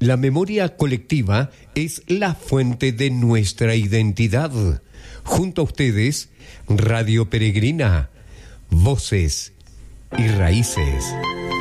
La memoria colectiva es la fuente de nuestra identidad. Junto a ustedes, Radio Peregrina, Voces y Raíces.